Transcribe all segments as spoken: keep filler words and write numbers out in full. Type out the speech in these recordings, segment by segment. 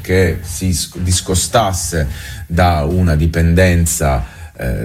che si discostasse da una dipendenza eh,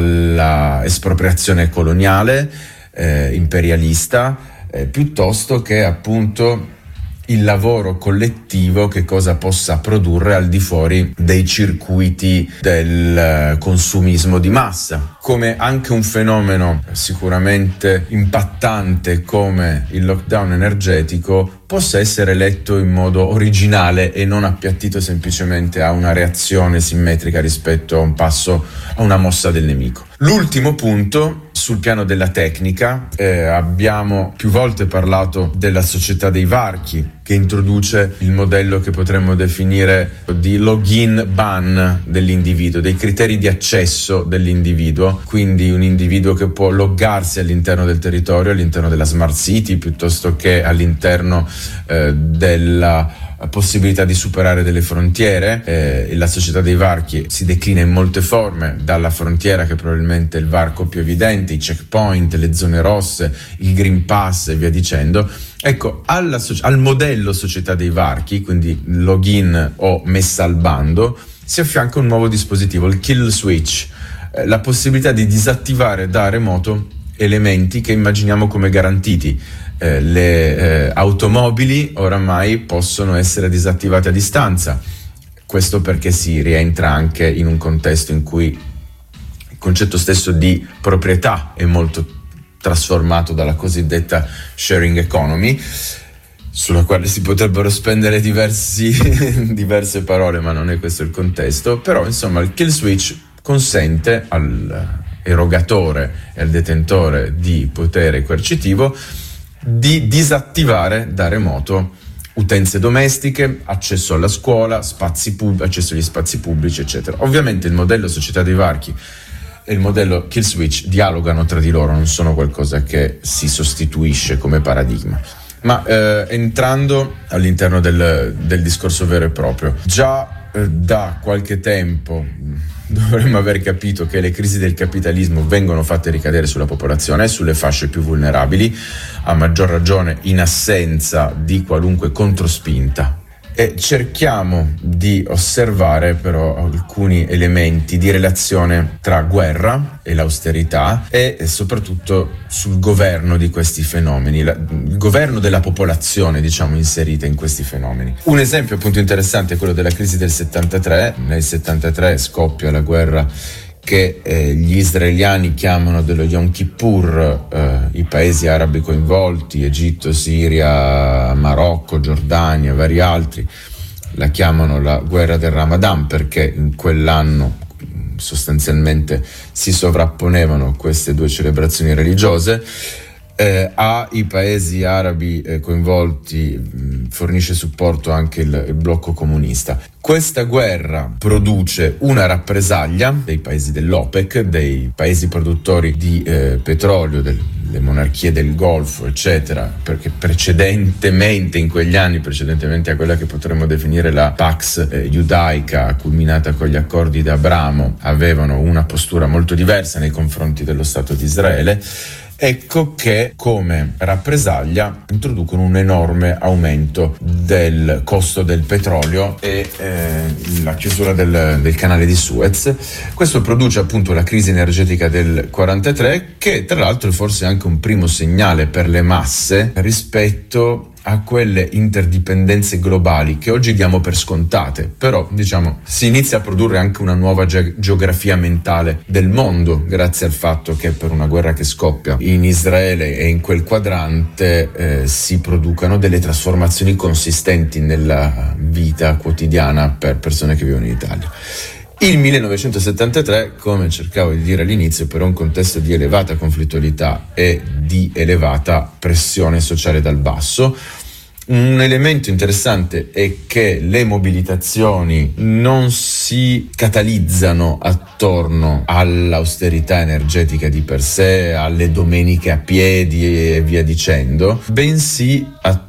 dalla espropriazione coloniale, eh, imperialista, eh, piuttosto che appunto il lavoro collettivo che cosa possa produrre al di fuori dei circuiti del consumismo di massa. Come anche un fenomeno sicuramente impattante come il lockdown energetico possa essere letto in modo originale e non appiattito semplicemente a una reazione simmetrica rispetto a un passo, a una mossa del nemico. L'ultimo punto, sul piano della tecnica, eh, abbiamo più volte parlato della società dei varchi, che introduce il modello che potremmo definire di login ban dell'individuo, dei criteri di accesso dell'individuo, quindi un individuo che può loggarsi all'interno del territorio, all'interno della smart city, piuttosto che all'interno eh, della possibilità di superare delle frontiere. Eh, la società dei varchi si declina in molte forme, dalla frontiera, che è probabilmente il varco più evidente, i checkpoint, le zone rosse, il Green Pass e via dicendo. Ecco, alla so- al modello società dei varchi, quindi login o messa al bando, si affianca un nuovo dispositivo, il kill switch, eh, la possibilità di disattivare da remoto elementi che immaginiamo come garantiti. Eh, le eh, automobili oramai possono essere disattivate a distanza, questo perché si rientra anche in un contesto in cui il concetto stesso di proprietà è molto trasformato dalla cosiddetta sharing economy, sulla quale si potrebbero spendere diversi, diverse parole, ma non è questo il contesto. Però insomma il kill switch consente all'erogatore e al detentore di potere coercitivo di disattivare da remoto utenze domestiche, accesso alla scuola, spazi pub- accesso agli spazi pubblici, eccetera. Ovviamente il modello società dei varchi e il modello kill switch dialogano tra di loro, non sono qualcosa che si sostituisce come paradigma. Ma eh, entrando all'interno del, del discorso vero e proprio, già eh, da qualche tempo dovremmo aver capito che le crisi del capitalismo vengono fatte ricadere sulla popolazione e sulle fasce più vulnerabili, a maggior ragione in assenza di qualunque controspinta. E cerchiamo di osservare però alcuni elementi di relazione tra guerra e l'austerità e soprattutto sul governo di questi fenomeni, la, il governo della popolazione, diciamo, inserita in questi fenomeni. Un esempio appunto interessante è quello della crisi del settantatré. Nel settantatré scoppia la guerra che eh, gli israeliani chiamano dello Yom Kippur, eh, i paesi arabi coinvolti, Egitto, Siria, Marocco, Giordania, vari altri, la chiamano la guerra del Ramadan perché in quell'anno sostanzialmente si sovrapponevano queste due celebrazioni religiose. Eh, ai paesi arabi eh, coinvolti mh, fornisce supporto anche il, il blocco comunista. Questa guerra produce una rappresaglia dei paesi dell'OPEC, dei paesi produttori di eh, petrolio, delle monarchie del Golfo, eccetera, perché precedentemente, in quegli anni, precedentemente a quella che potremmo definire la Pax eh, giudaica, culminata con gli accordi di Abramo, avevano una postura molto diversa nei confronti dello Stato di Israele. Ecco che come rappresaglia introducono un enorme aumento del costo del petrolio e eh, la chiusura del, del canale di Suez. Questo produce appunto la crisi energetica del quarantatré, che tra l'altro è forse anche un primo segnale per le masse rispetto a quelle interdipendenze globali che oggi diamo per scontate, però diciamo si inizia a produrre anche una nuova ge- geografia mentale del mondo grazie al fatto che per una guerra che scoppia in Israele e in quel quadrante eh, si producano delle trasformazioni consistenti nella vita quotidiana per persone che vivono in Italia. Il millenovecentosettantatré, come cercavo di dire all'inizio, però un contesto di elevata conflittualità e di elevata pressione sociale dal basso. Un elemento interessante è che le mobilitazioni non si catalizzano attorno all'austerità energetica di per sé, alle domeniche a piedi e via dicendo, bensì attorno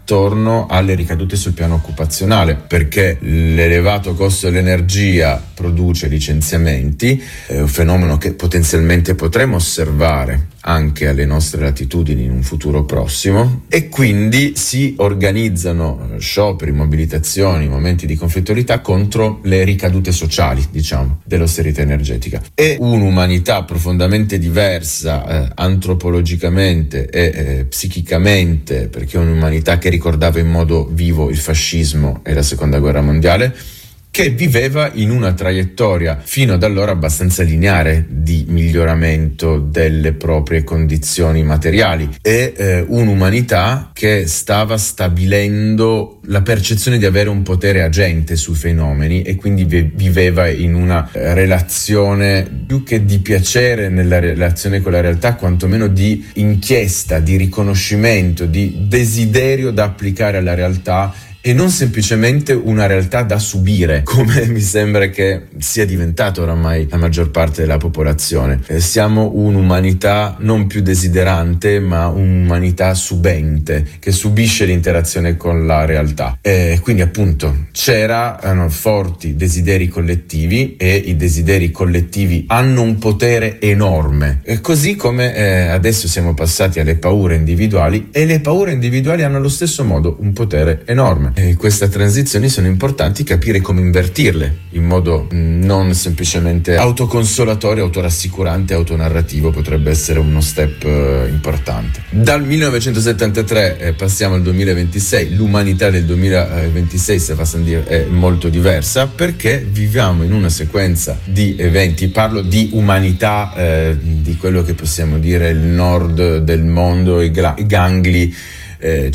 attorno alle ricadute sul piano occupazionale, perché l'elevato costo dell'energia produce licenziamenti, è un fenomeno che potenzialmente potremo osservare anche alle nostre latitudini in un futuro prossimo, e quindi si organizzano scioperi, mobilitazioni, momenti di conflittualità contro le ricadute sociali, diciamo, dell'austerità energetica. E un'umanità profondamente diversa eh, antropologicamente e eh, psichicamente, perché è un'umanità che ricordava in modo vivo il fascismo e la seconda guerra mondiale, che viveva in una traiettoria fino ad allora abbastanza lineare di miglioramento delle proprie condizioni materiali, e eh, un'umanità che stava stabilendo la percezione di avere un potere agente sui fenomeni, e quindi vi- viveva in una eh, relazione più che di piacere nella relazione con la realtà, quantomeno di inchiesta, di riconoscimento, di desiderio da applicare alla realtà, e non semplicemente una realtà da subire, come mi sembra che sia diventato oramai la maggior parte della popolazione. Eh, siamo un'umanità non più desiderante, ma un'umanità subente, che subisce l'interazione con la realtà. E quindi appunto c'erano forti desideri collettivi, e i desideri collettivi hanno un potere enorme. E così come eh, adesso siamo passati alle paure individuali, e le paure individuali hanno allo stesso modo un potere enorme. E queste transizioni sono importanti, capire come invertirle in modo non semplicemente autoconsolatorio, autorassicurante, autonarrativo. Potrebbe essere uno step eh, importante. Dal millenovecentosettantatré eh, passiamo al duemilaventisei. L'umanità del duemilaventisei, se fa dire, è molto diversa, perché viviamo in una sequenza di eventi. Parlo di umanità, eh, di quello che possiamo dire il nord del mondo, i, gra- i gangli Eh,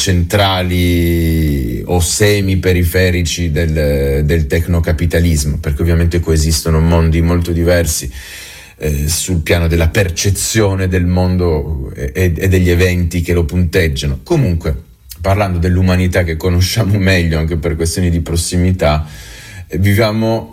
centrali o semi-periferici del, del tecnocapitalismo, perché ovviamente coesistono mondi molto diversi eh, sul piano della percezione del mondo e, e degli eventi che lo punteggiano. Comunque, parlando dell'umanità che conosciamo meglio anche per questioni di prossimità, viviamo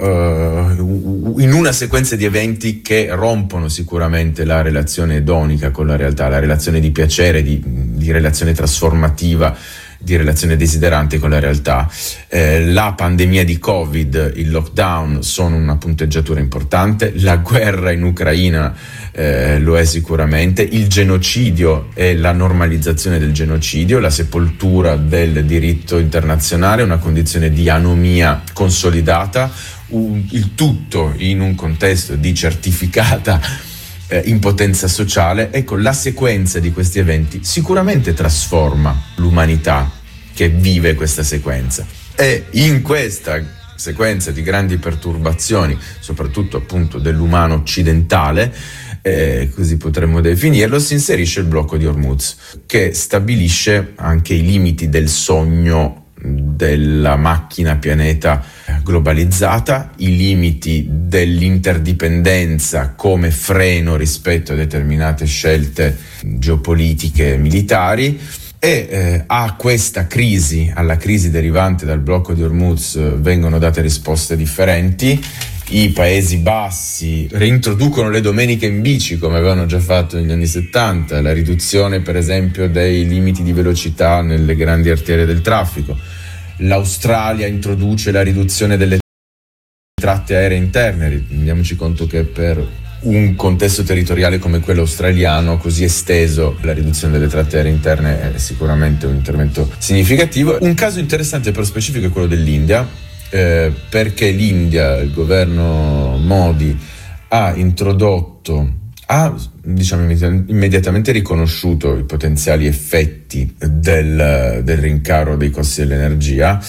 uh, in una sequenza di eventi che rompono sicuramente la relazione edonica con la realtà, la relazione di piacere, di, di relazione trasformativa, di relazione desiderante con la realtà. Eh, la pandemia di Covid, il lockdown sono una punteggiatura importante, la guerra in Ucraina eh, lo è sicuramente, il genocidio e la normalizzazione del genocidio, la sepoltura del diritto internazionale, una condizione di anomia consolidata, un, il tutto in un contesto di certificata eh, impotenza sociale. Ecco, la sequenza di questi eventi sicuramente trasforma l'umanità che vive questa sequenza, e in questa sequenza di grandi perturbazioni, soprattutto appunto dell'umano occidentale, eh, così potremmo definirlo, si inserisce il blocco di Hormuz, che stabilisce anche i limiti del sogno della macchina pianeta globalizzata, i limiti dell'interdipendenza come freno rispetto a determinate scelte geopolitiche e militari. E eh, a questa crisi, alla crisi derivante dal blocco di Hormuz, vengono date risposte differenti. I Paesi Bassi reintroducono le domeniche in bici, come avevano già fatto negli anni settanta, la riduzione per esempio dei limiti di velocità nelle grandi arterie del traffico. L'Australia introduce la riduzione delle tratte aeree interne. Rendiamoci conto che per un contesto territoriale come quello australiano, così esteso, la riduzione delle tratte aeree interne è sicuramente un intervento significativo. Un caso interessante però specifico è quello dell'India, eh, perché l'India, il governo Modi, ha introdotto, ha diciamo immediatamente riconosciuto i potenziali effetti del, del rincaro dei costi dell'energia,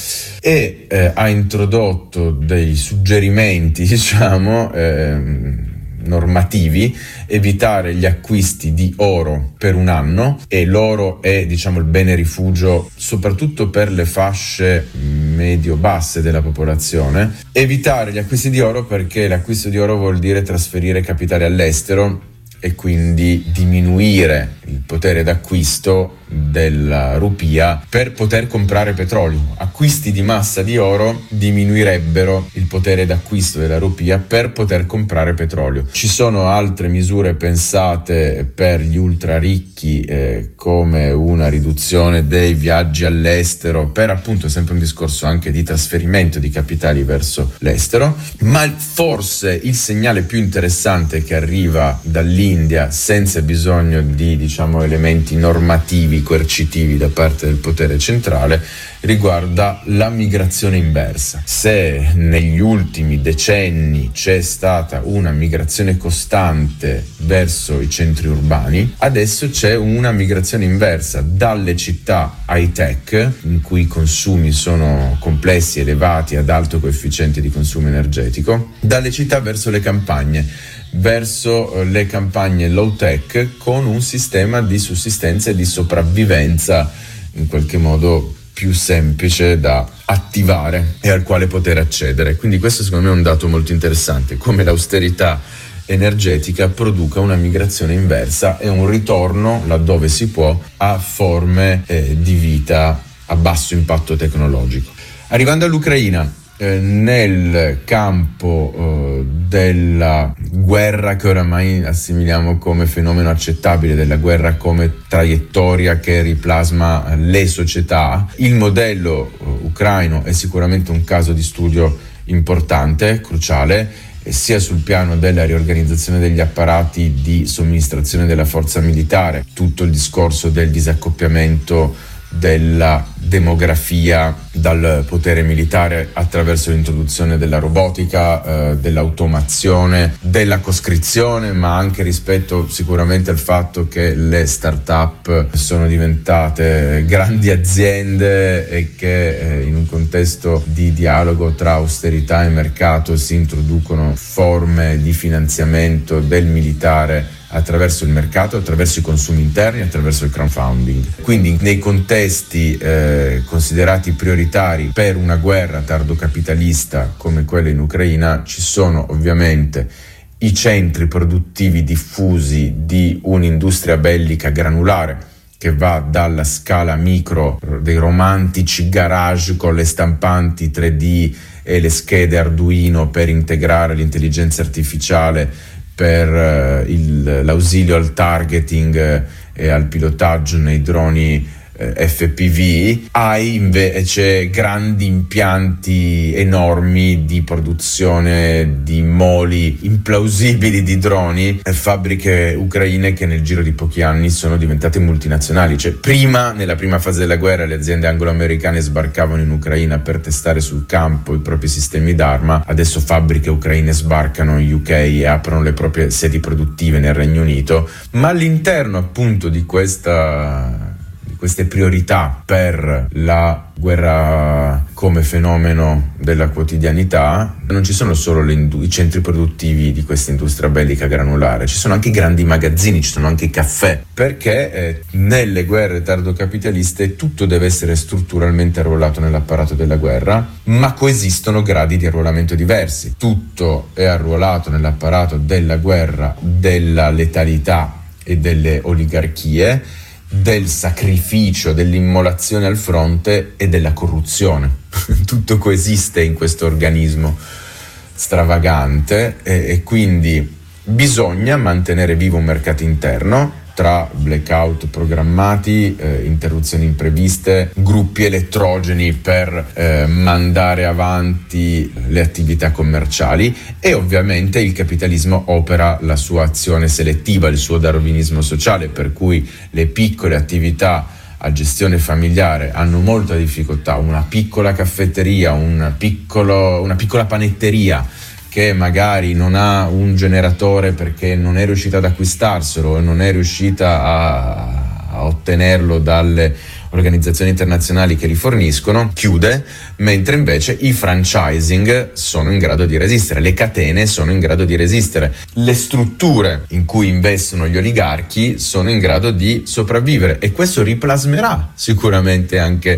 e eh, ha introdotto dei suggerimenti, diciamo, eh, normativi: evitare gli acquisti di oro per un anno, e l'oro è diciamo il bene rifugio soprattutto per le fasce medio-basse della popolazione. Evitare gli acquisti di oro perché l'acquisto di oro vuol dire trasferire capitale all'estero, e quindi diminuire il potere d'acquisto della rupia per poter comprare petrolio. Acquisti di massa di oro diminuirebbero il potere d'acquisto della rupia per poter comprare petrolio. Ci sono altre misure pensate per gli ultra ricchi, eh, come una riduzione dei viaggi all'estero, per appunto sempre un discorso anche di trasferimento di capitali verso l'estero. Ma forse il segnale più interessante che arriva dall'India senza bisogno di, diciamo, elementi normativi coercitivi da parte del potere centrale riguarda la migrazione inversa. Se negli ultimi decenni c'è stata una migrazione costante verso i centri urbani, adesso c'è una migrazione inversa dalle città high tech, in cui i consumi sono complessi, elevati, ad alto coefficiente di consumo energetico, dalle città verso le campagne, verso le campagne low tech, con un sistema di sussistenza e di sopravvivenza in qualche modo più semplice da attivare e al quale poter accedere. Quindi questo secondo me è un dato molto interessante, come l'austerità energetica produca una migrazione inversa e un ritorno, laddove si può, a forme eh, di vita a basso impatto tecnologico. Arrivando all'Ucraina, eh, nel campo eh, della guerra, che oramai assimiliamo come fenomeno accettabile, della guerra come traiettoria che riplasma le società, il modello eh, ucraino è sicuramente un caso di studio importante, cruciale, sia sul piano della riorganizzazione degli apparati di somministrazione della forza militare, tutto il discorso del disaccoppiamento della demografia dal potere militare attraverso l'introduzione della robotica, eh, dell'automazione, della coscrizione, ma anche rispetto sicuramente al fatto che le start-up sono diventate grandi aziende e che eh, in un contesto di dialogo tra austerità e mercato si introducono forme di finanziamento del militare attraverso il mercato, attraverso i consumi interni, attraverso il crowdfunding. Quindi nei contesti eh, considerati prioritari per una guerra tardocapitalista come quella in Ucraina, ci sono ovviamente i centri produttivi diffusi di un'industria bellica granulare, che va dalla scala micro dei romantici garage con le stampanti tre D e le schede Arduino per integrare l'intelligenza artificiale per uh, il, l'ausilio al targeting uh, e al pilotaggio nei droni uh, F P V, hai invece grandi impianti enormi di produzione di moli implausibili di droni, e fabbriche ucraine che nel giro di pochi anni sono diventate multinazionali. Cioè, prima, nella prima fase della guerra, le aziende anglo-americane sbarcavano in Ucraina per testare sul campo i propri sistemi d'arma, adesso fabbriche ucraine sbarcano in U K e aprono le proprie sedi produttive nel Regno Unito. Ma all'interno appunto di questa queste priorità per la guerra come fenomeno della quotidianità, non ci sono solo le indu- i centri produttivi di questa industria bellica granulare, ci sono anche i grandi magazzini, ci sono anche i caffè, perché eh, nelle guerre tardocapitaliste tutto deve essere strutturalmente arruolato nell'apparato della guerra, ma coesistono gradi di arruolamento diversi. Tutto è arruolato nell'apparato della guerra, della letalità e delle oligarchie, del sacrificio, dell'immolazione al fronte e della corruzione. Tutto coesiste in questo organismo stravagante e, e quindi bisogna mantenere vivo un mercato interno tra blackout programmati, eh, interruzioni impreviste, gruppi elettrogeni per eh, mandare avanti le attività commerciali, e ovviamente il capitalismo opera la sua azione selettiva, il suo darwinismo sociale, per cui le piccole attività a gestione familiare hanno molta difficoltà. Una piccola caffetteria, un piccolo, una piccola panetteria che magari non ha un generatore perché non è riuscita ad acquistarselo e non è riuscita a, a ottenerlo dalle organizzazioni internazionali che li forniscono, chiude, mentre invece i franchising sono in grado di resistere, le catene sono in grado di resistere, le strutture in cui investono gli oligarchi sono in grado di sopravvivere, e questo riplasmerà sicuramente anche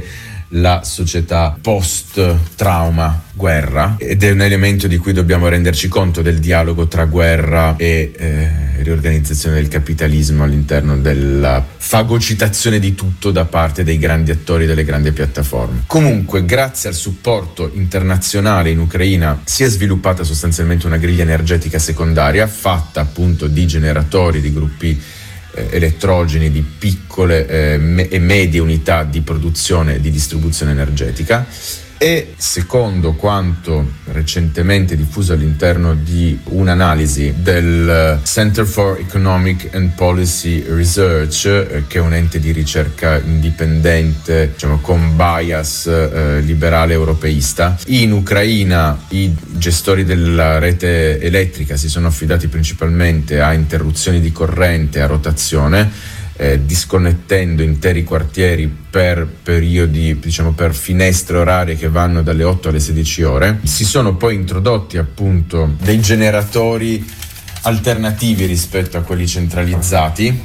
la società post-trauma guerra, ed è un elemento di cui dobbiamo renderci conto, del dialogo tra guerra e eh, riorganizzazione del capitalismo all'interno della fagocitazione di tutto da parte dei grandi attori, delle grandi piattaforme. Comunque, grazie al supporto internazionale in Ucraina si è sviluppata sostanzialmente una griglia energetica secondaria fatta appunto di generatori, di gruppi eh, elettrogeni, di piccole eh, me- e medie unità di produzione e di distribuzione energetica. E secondo quanto recentemente diffuso all'interno di un'analisi del Center for Economic and Policy Research, eh, che è un ente di ricerca indipendente, diciamo con bias eh, liberale europeista, in Ucraina i gestori della rete elettrica si sono affidati principalmente a interruzioni di corrente, a rotazione, Eh, disconnettendo interi quartieri per periodi, diciamo per finestre orarie che vanno dalle otto alle sedici ore. Si sono poi introdotti appunto dei generatori alternativi rispetto a quelli centralizzati,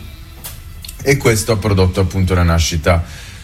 e questo ha prodotto appunto la nascita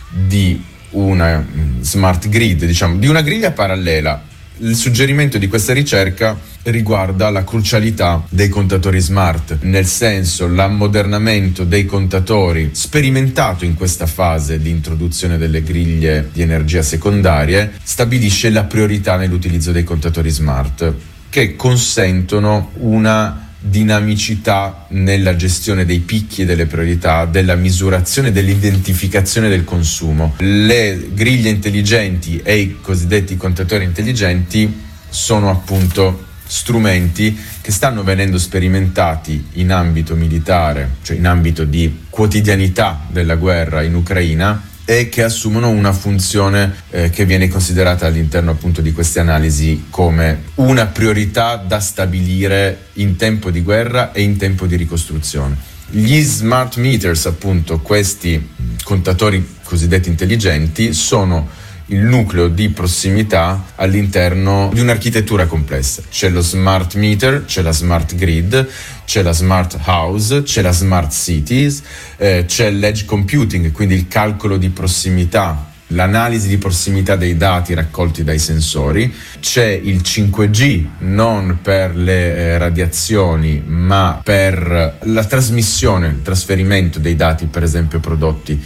di una smart grid, diciamo di una griglia parallela. Il suggerimento di questa ricerca riguarda la crucialità dei contatori smart, nel senso l'ammodernamento dei contatori sperimentato in questa fase di introduzione delle griglie di energia secondarie stabilisce la priorità nell'utilizzo dei contatori smart, che consentono una dinamicità nella gestione dei picchi e delle priorità, della misurazione, dell'identificazione del consumo. Le griglie intelligenti e i cosiddetti contatori intelligenti sono appunto strumenti che stanno venendo sperimentati in ambito militare, cioè in ambito di quotidianità della guerra in Ucraina, e che assumono una funzione eh, che viene considerata all'interno appunto di queste analisi come una priorità da stabilire in tempo di guerra e in tempo di ricostruzione. Gli smart meters, appunto questi contatori cosiddetti intelligenti, sono il nucleo di prossimità all'interno di un'architettura complessa. C'è lo smart meter, c'è la smart grid, c'è la smart house, c'è la smart cities, eh, c'è l'edge computing, quindi il calcolo di prossimità, l'analisi di prossimità dei dati raccolti dai sensori, c'è il cinque G, non per le eh, radiazioni ma per la trasmissione, il trasferimento dei dati, per esempio prodotti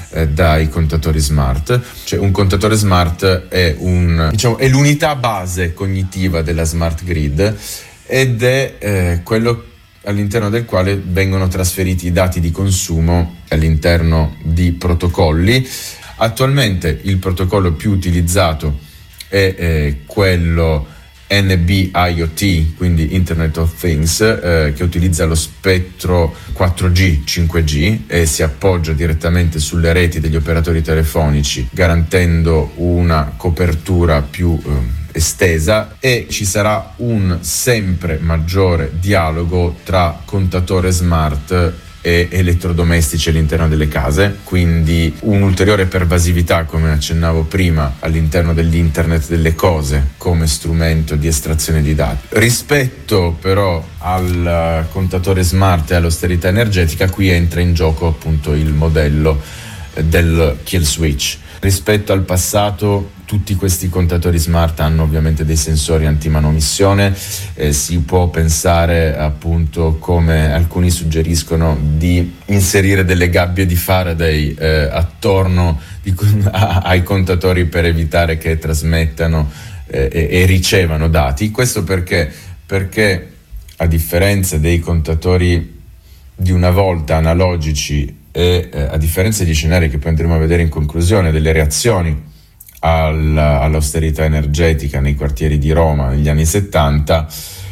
dai contatori smart. Cioè un contatore smart è un diciamo è l'unità base cognitiva della smart grid, ed è eh, quello all'interno del quale vengono trasferiti i dati di consumo all'interno di protocolli. Attualmente il protocollo più utilizzato è eh, quello N B I O T, quindi Internet of Things, eh, che utilizza lo spettro quattro G, cinque G e si appoggia direttamente sulle reti degli operatori telefonici, garantendo una copertura più eh, estesa, e ci sarà un sempre maggiore dialogo tra contatore smart e elettrodomestici all'interno delle case, quindi un'ulteriore pervasività, come accennavo prima, all'interno dell'internet delle cose come strumento di estrazione di dati. Rispetto però al contatore smart e all'austerità energetica, qui entra in gioco appunto il modello del kill switch. Rispetto al passato, tutti questi contatori smart hanno ovviamente dei sensori antimanomissione, eh, si può pensare appunto, come alcuni suggeriscono, di inserire delle gabbie di Faraday eh, attorno di, a, ai contatori per evitare che trasmettano eh, e, e ricevano dati. Questo perché? Perché a differenza dei contatori di una volta analogici e eh, a differenza degli scenari che poi andremo a vedere in conclusione, delle reazioni alla, all'austerità energetica nei quartieri di Roma negli anni settanta,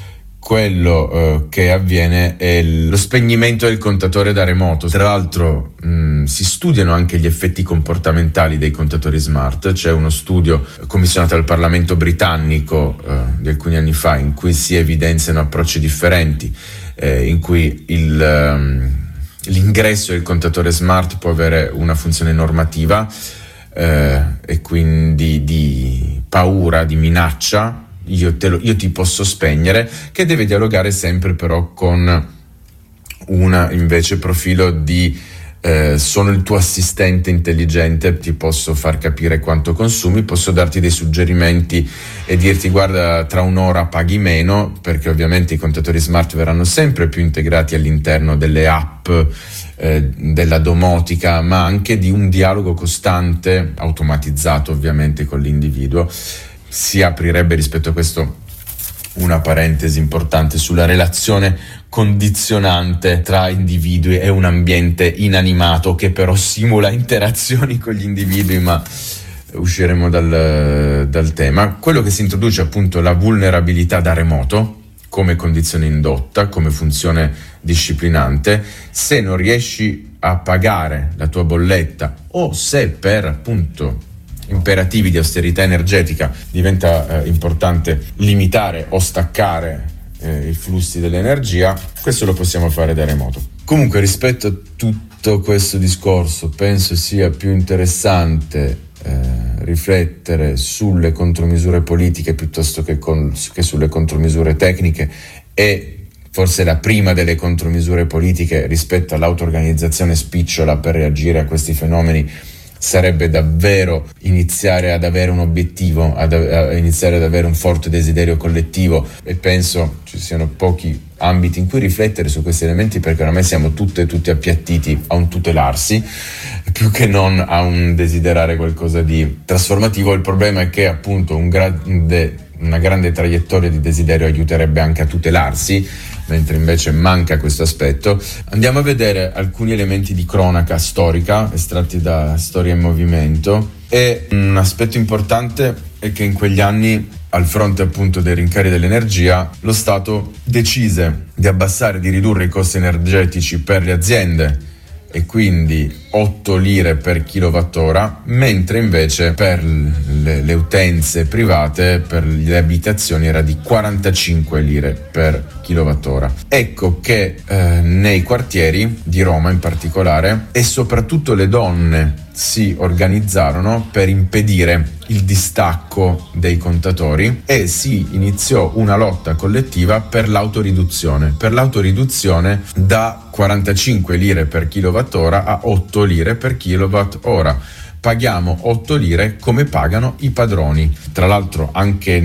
quello eh, che avviene è lo spegnimento del contatore da remoto. Tra l'altro mh, si studiano anche gli effetti comportamentali dei contatori smart. C'è uno studio commissionato dal Parlamento britannico eh, di alcuni anni fa, in cui si evidenziano approcci differenti, eh, in cui il um, l'ingresso del contatore smart può avere una funzione normativa eh, e quindi di paura, di minaccia, io, te lo, io ti posso spegnere, che deve dialogare sempre però con un invece profilo di eh, sono il tuo assistente intelligente, ti posso far capire quanto consumi, posso darti dei suggerimenti e dirti guarda, tra un'ora paghi meno, perché ovviamente i contatori smart verranno sempre più integrati all'interno delle app, eh, della domotica, ma anche di un dialogo costante, automatizzato ovviamente con l'individuo. Si aprirebbe rispetto a questo una parentesi importante sulla relazione condizionante tra individui e un ambiente inanimato che però simula interazioni con gli individui, ma usciremo dal, dal tema. Quello che si introduce appunto la vulnerabilità da remoto come condizione indotta, come funzione disciplinante. Se non riesci a pagare la tua bolletta o se per appunto imperativi di austerità energetica diventa eh, importante limitare o staccare eh, i flussi dell'energia, questo lo possiamo fare da remoto. Comunque, rispetto a tutto questo discorso, penso sia più interessante eh, riflettere sulle contromisure politiche piuttosto che, con, che sulle contromisure tecniche, e forse la prima delle contromisure politiche rispetto all'auto-organizzazione spicciola per reagire a questi fenomeni sarebbe davvero iniziare ad avere un obiettivo, ad, a iniziare ad avere un forte desiderio collettivo, e penso ci siano pochi ambiti in cui riflettere su questi elementi, perché oramai siamo tutte e tutti appiattiti a un tutelarsi più che non a un desiderare qualcosa di trasformativo. Il problema è che appunto un grande, una grande traiettoria di desiderio aiuterebbe anche a tutelarsi, mentre invece manca questo aspetto. Andiamo a vedere alcuni elementi di cronaca storica estratti da Storia in Movimento, e un aspetto importante è che in quegli anni, al fronte appunto dei rincari dell'energia, lo Stato decise di abbassare, di ridurre i costi energetici per le aziende, e quindi otto lire per kilowattora, mentre invece per le, le utenze private, per le abitazioni, era di quarantacinque lire per kilowattora. Ecco che eh, nei quartieri di Roma in particolare, e soprattutto le donne si organizzarono per impedire il distacco dei contatori, e si iniziò una lotta collettiva per l'autoriduzione, per l'autoriduzione da quarantacinque lire per kilowattora a otto lire per kilowattora. Paghiamo otto lire come pagano i padroni. Tra l'altro anche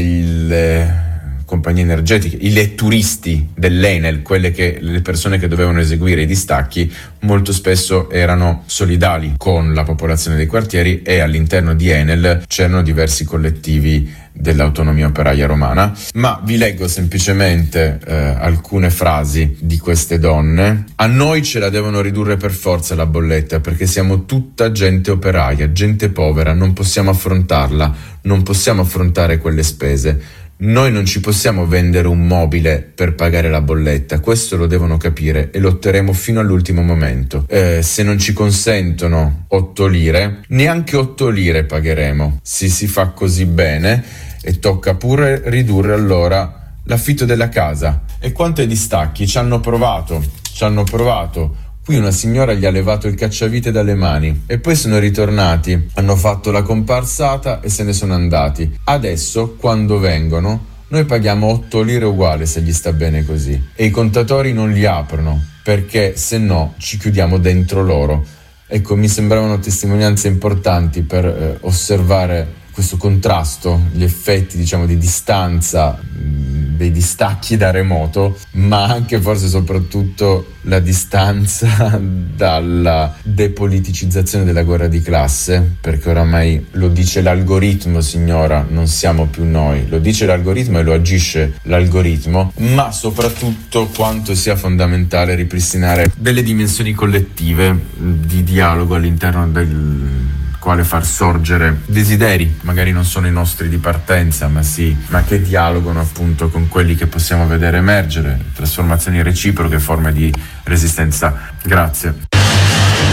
nelle compagnie energetiche, i letturisti dell'Enel, quelle che le persone che dovevano eseguire i distacchi, molto spesso erano solidali con la popolazione dei quartieri, e all'interno di Enel c'erano diversi collettivi dell'autonomia operaia romana. Ma vi leggo semplicemente eh, alcune frasi di queste donne. A noi ce la devono ridurre per forza la bolletta, perché siamo tutta gente operaia, gente povera, non possiamo affrontarla, non possiamo affrontare quelle spese. Noi non ci possiamo vendere un mobile per pagare la bolletta, questo lo devono capire, e lotteremo fino all'ultimo momento. Eh, se non ci consentono otto lire, neanche otto lire pagheremo. Se si fa così bene, e tocca pure ridurre allora l'affitto della casa. E quanto ai distacchi, ci hanno provato, ci hanno provato. Qui una signora gli ha levato il cacciavite dalle mani e poi sono ritornati, hanno fatto la comparsata e se ne sono andati. Adesso, quando vengono, noi paghiamo otto lire uguale se gli sta bene così, e i contatori non li aprono, perché se no ci chiudiamo dentro loro. Ecco, mi sembravano testimonianze importanti per eh, osservare questo contrasto, gli effetti, diciamo, di distanza, dei distacchi da remoto, ma anche forse soprattutto la distanza dalla depoliticizzazione della guerra di classe, perché oramai lo dice l'algoritmo, signora, non siamo più noi, lo dice l'algoritmo e lo agisce l'algoritmo, ma soprattutto quanto sia fondamentale ripristinare delle dimensioni collettive di dialogo all'interno del quale far sorgere desideri, magari non sono i nostri di partenza, ma sì, ma che dialogano appunto con quelli che possiamo vedere emergere, trasformazioni reciproche, forme di resistenza. Grazie.